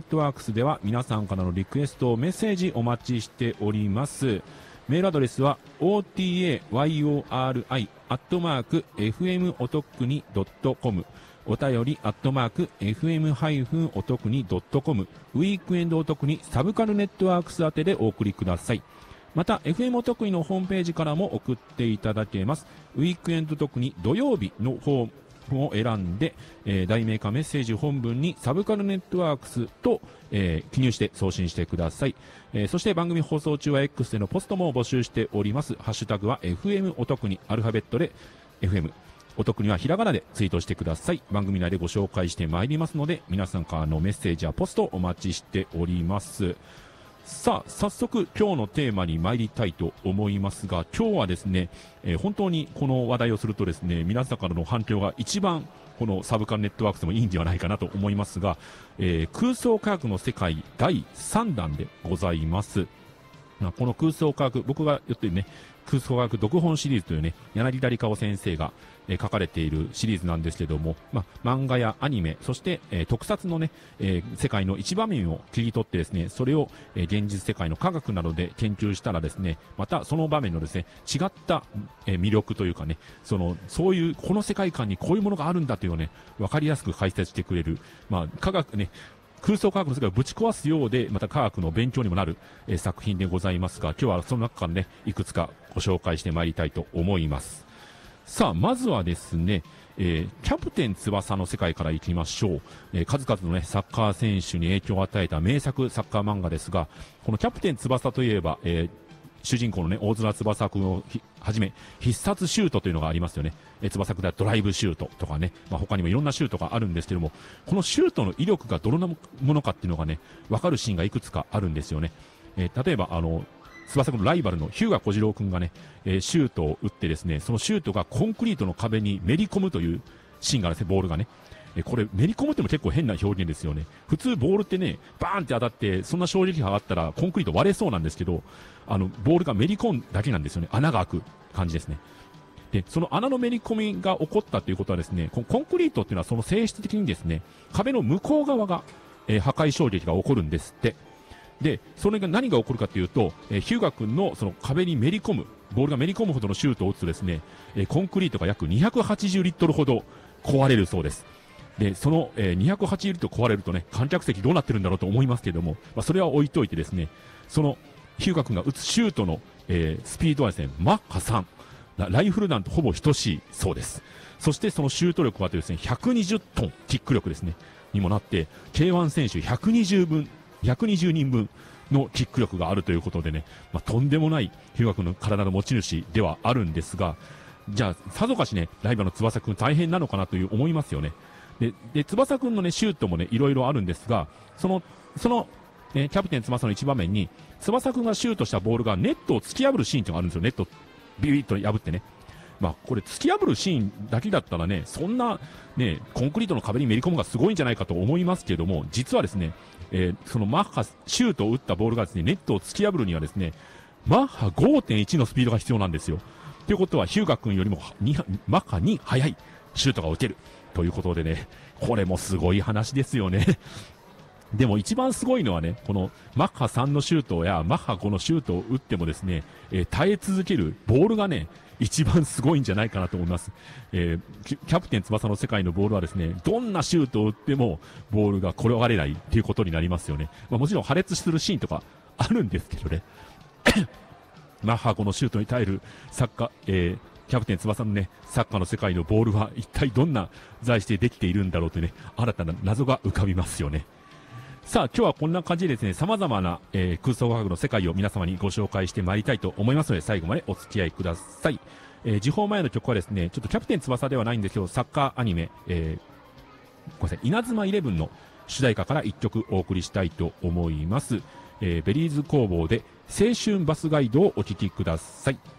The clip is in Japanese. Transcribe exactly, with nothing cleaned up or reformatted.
トワークスでは皆さんからのリクエスト、メッセージお待ちしております。メールアドレスは オーティーエーワイオーアールアイ アットマーク エフエム おとくに ドットコム、お便りアットマーク エフエム おとくに ドットコム、ウィークエンドおとくにサブカルネットワークス宛てでお送りください。また エフエム おとくにのホームページからも送っていただけます。ウィークエンド特に土曜日の方を選んで、えー、題名かメッセージ本文にサブカルネットワークスと、えー、記入して送信してください。えー、そして番組放送中は X でのポストも募集しております。ハッシュタグは エフエム おとくに、アルファベットで エフエム おとくにはひらがなでツイートしてください。番組内でご紹介してまいりますので、皆さんからのメッセージやポストお待ちしております。さあ、早速今日のテーマに参りたいと思いますが、今日はですね、えー、本当にこの話題をするとですね、皆さんからの反響が一番このサブカルネットワークスでもいいんではないかなと思いますが、えー、空想科学の世界だいさんだんでございます。この空想科学、僕が言ってるね、空想科学読本シリーズというね、柳田理香夫先生が、えー、書かれているシリーズなんですけども、まあ、漫画やアニメ、そして、えー、特撮のね、えー、世界の一場面を切り取ってですね、それを、えー、現実世界の科学などで研究したらですね、またその場面のですね、違った、えー、魅力というかね、その、そういう、この世界観にこういうものがあるんだというのをね、わかりやすく解説してくれる、まあ、科学ね、空想科学の世界をぶち壊すようで、また科学の勉強にもなる、えー、作品でございますが、今日はその中からね、いくつかご紹介してまいりたいと思います。さあ、まずはですね、えー、キャプテン翼の世界からいきましょう。えー、数々のね、サッカー選手に影響を与えた名作サッカー漫画ですが、このキャプテン翼といえば、えー主人公のね、大空翼くんをはじめ、必殺シュートというのがありますよね。え、翼くんではドライブシュートとかね、まあ、他にもいろんなシュートがあるんですけども、このシュートの威力がどんなものかっていうのがね、わかるシーンがいくつかあるんですよね。えー、例えば、あの、翼くんのライバルの日向小次郎くんがね、えー、シュートを打ってですね、そのシュートがコンクリートの壁にめり込むというシーンがあるんですね、ボールがね。えこれ、めり込むっても結構変な表現ですよね。普通ボールってね、バーンって当たって、そんな衝撃波があったらコンクリート割れそうなんですけど、あの、ボールがめり込むだけなんですよね。穴が開く感じですね。で、その穴のめり込みが起こったということはですね、このコンクリートっていうのはその性質的にですね、壁の向こう側が、えー、破壊衝撃が起こるんですって。で、それが何が起こるかというと、えー、ヒューガ君のその壁にめり込む、ボールがめり込むほどのシュートを打つとですね、えー、コンクリートが約にひゃくはちじゅうリットルほど壊れるそうです。で、その、えー、にひゃくはちじゅうリットル壊れるとね、観客席どうなってるんだろうと思いますけれども、まあ、それは置いといてですね、その、ヒューガ君が打つシュートの、えー、スピードはですね、マッハさん。ライフル弾とほぼ等しいそうです。そしてそのシュート力はですね、ひゃくにじゅっトン、キック力ですね、にもなって、ケーワン 選手ひゃくにじゅうぶん、ひゃくにじゅうにんぶんのキック力があるということでね、まあ、とんでもないヒューガ君の体の持ち主ではあるんですが、じゃあ、さぞかしね、ライバルの翼君大変なのかなという思いますよね。で、で、翼くんのね、シュートもね、いろいろあるんですが、その、その、えー、キャプテン翼の一場面に、翼くんがシュートしたボールがネットを突き破るシーンってのがあるんですよ。ネット、ビビッと破ってね。まあ、これ突き破るシーンだけだったらね、そんな、ね、コンクリートの壁にめり込むがすごいんじゃないかと思いますけれども、実はですね、えー、そのマッハ、シュートを打ったボールがですね、ネットを突き破るにはですね、マッハ ごてんいち のスピードが必要なんですよ。ということは、ヒューガ君よりもマッハに速いシュートが打てる。ということでね、これもすごい話ですよね。でも一番すごいのはね、このマッハさんのシュートやマッハごのシュートを打ってもですね、えー、耐え続けるボールがね、一番すごいんじゃないかなと思います。えー、キャプテン翼の世界のボールはですね、どんなシュートを打ってもボールが転がれないっていうことになりますよね。まあ、もちろん破裂するシーンとかあるんですけどね。マッハごのシュートに耐えるサッカー、えーキャプテン翼のね、サッカーの世界のボールは一体どんな材質でできているんだろうというね、新たな謎が浮かびますよね。さあ、今日はこんな感じでですね、様々な、えー、空想科学の世界を皆様にご紹介してまいりたいと思いますので、最後までお付き合いください。えー、時報前の曲はですね、ちょっとキャプテン翼ではないんですけど、サッカーアニメ、えー、ごめんなさい、稲妻イレブンの主題歌から一曲お送りしたいと思います。えー、ベリーズ工房で青春バスガイドをお聴きください。